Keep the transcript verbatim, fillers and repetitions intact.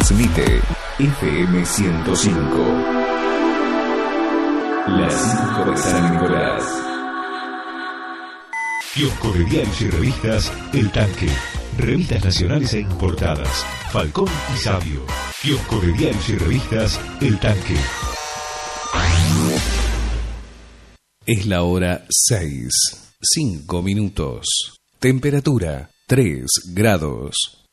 Transmite F M ciento cinco. La cinco de San Nicolás. Kiosco de diarios y revistas El Tanque. Revistas nacionales e importadas. Falcón y Sabio. Kiosco de diarios y revistas El Tanque. Es la hora seis, cinco minutos. Temperatura tres grados.